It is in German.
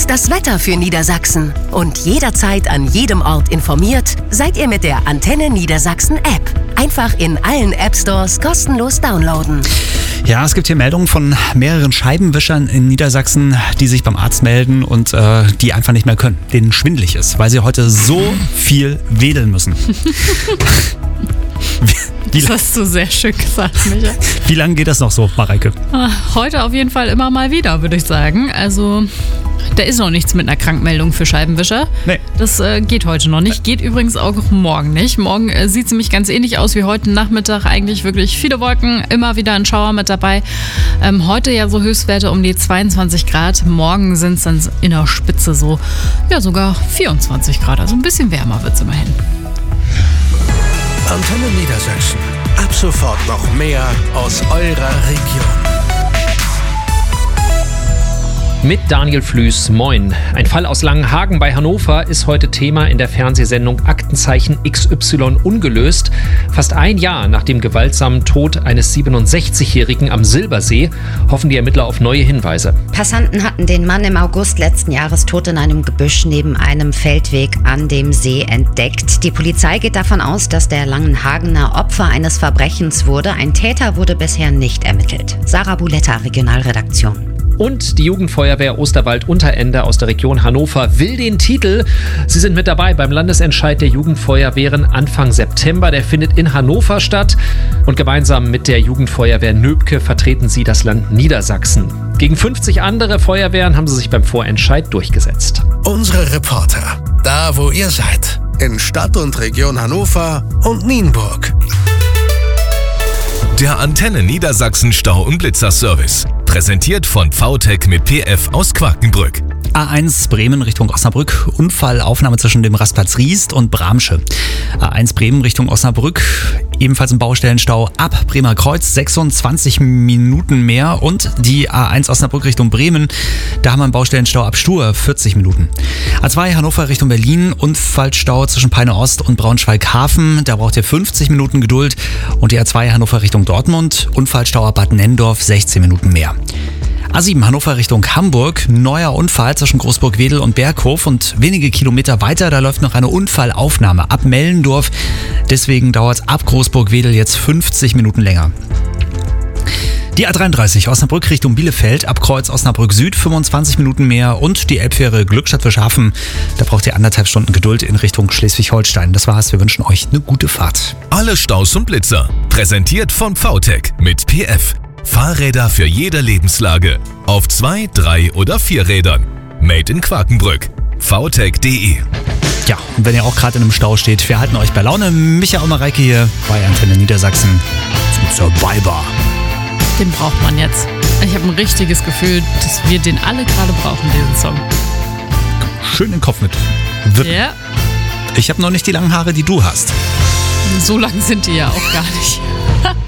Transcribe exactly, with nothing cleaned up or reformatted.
Jetzt das Wetter für Niedersachsen. Und jederzeit an jedem Ort informiert seid ihr mit der Antenne Niedersachsen App. Einfach in allen App Stores kostenlos downloaden. Ja, es gibt hier Meldungen von mehreren Scheibenwischern in Niedersachsen, die sich beim Arzt melden und äh, die einfach nicht mehr können, denen schwindelig ist, weil sie heute so viel wedeln müssen. Wie, das hast du sehr schön gesagt, Micha. Wie lange geht das noch so, Mareike? Heute auf jeden Fall immer mal wieder, würde ich sagen. Also, da ist noch nichts mit einer Krankmeldung für Scheibenwischer. Nee. Das äh, geht heute noch nicht. Geht übrigens auch morgen nicht. Morgen äh, sieht es nämlich ganz ähnlich aus wie heute Nachmittag. Eigentlich wirklich viele Wolken, immer wieder ein Schauer mit dabei. Ähm, heute ja so Höchstwerte um die zweiundzwanzig Grad. Morgen sind es dann in der Spitze so, ja sogar vierundzwanzig Grad. Also ein bisschen wärmer wird es immerhin. Antenne Niedersachsen. Ab sofort noch mehr aus eurer Region. Mit Daniel Flüß, moin. Ein Fall aus Langenhagen bei Hannover ist heute Thema in der Fernsehsendung Aktenzeichen X Y ungelöst. Fast ein Jahr nach dem gewaltsamen Tod eines siebenundsechzigjährigen am Silbersee hoffen die Ermittler auf neue Hinweise. Passanten hatten den Mann im August letzten Jahres tot in einem Gebüsch neben einem Feldweg an dem See entdeckt. Die Polizei geht davon aus, dass der Langenhagener Opfer eines Verbrechens wurde. Ein Täter wurde bisher nicht ermittelt. Sarah Buletta, Regionalredaktion. Und die Jugendfeuerwehr Osterwald-Unterende aus der Region Hannover will den Titel. Sie sind mit dabei beim Landesentscheid der Jugendfeuerwehren Anfang September. Der findet in Hannover statt. Und gemeinsam mit der Jugendfeuerwehr Nöbke vertreten sie das Land Niedersachsen. Gegen fünfzig andere Feuerwehren haben sie sich beim Vorentscheid durchgesetzt. Unsere Reporter, da wo ihr seid. In Stadt und Region Hannover und Nienburg. Der Antenne Niedersachsen Stau- und Blitzer-Service. Präsentiert von VTech mit P F aus Quakenbrück. A eins Bremen Richtung Osnabrück. Unfallaufnahme zwischen dem Rastplatz Riest und Bramsche. A eins Bremen Richtung Osnabrück. Ebenfalls im Baustellenstau ab Bremer Kreuz. sechsundzwanzig Minuten mehr. Und die A eins Osnabrück Richtung Bremen. Da haben wir einen Baustellenstau ab Stur. vierzig Minuten. A zwei Hannover Richtung Berlin. Unfallstau zwischen Peine Ost und Braunschweig-Hafen. Da braucht ihr fünfzig Minuten Geduld. Und die A zwei Hannover Richtung Dortmund. Unfallstau ab Bad Nennendorf. sechzehn Minuten mehr. A sieben Hannover Richtung Hamburg, neuer Unfall zwischen Großburg-Wedel und Berghof und wenige Kilometer weiter, da läuft noch eine Unfallaufnahme ab Mellendorf. Deswegen dauert es ab Großburg-Wedel jetzt fünfzig Minuten länger. Die A dreiunddreißig Osnabrück Richtung Bielefeld, ab Kreuz Osnabrück Süd fünfundzwanzig Minuten mehr und die Elbfähre Glückstadt-Fischhafen, da braucht ihr anderthalb Stunden Geduld in Richtung Schleswig-Holstein. Das war's, wir wünschen euch eine gute Fahrt. Alle Staus und Blitzer, präsentiert von VTech mit P F. Fahrräder für jede Lebenslage. Auf zwei, drei oder vier Rädern. Made in Quakenbrück. v tech punkt de. Ja, und wenn ihr auch gerade in einem Stau steht, wir halten euch bei Laune. Micha und Mareike hier bei Antenne Niedersachsen zum Survivor. Den braucht man jetzt. Ich habe ein richtiges Gefühl, dass wir den alle gerade brauchen, diesen Song. Schön den Kopf mit. Wippen. Ja. Ich habe noch nicht die langen Haare, die du hast. So lang sind die ja auch gar nicht.